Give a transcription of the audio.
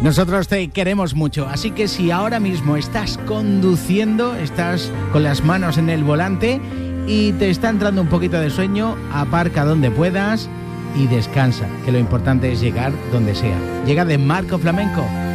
Nosotros te queremos mucho, así que si ahora mismo estás conduciendo, estás con las manos en el volante y te está entrando un poquito de sueño, aparca donde puedas y descansa, que lo importante es llegar donde sea. Llega de Marco Flamenco.